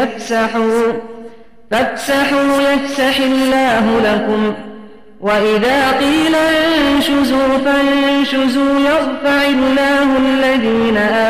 فافسحوا يفسح الله لكم وإذا قيل انشزوا فانشزوا يرفع الله الذين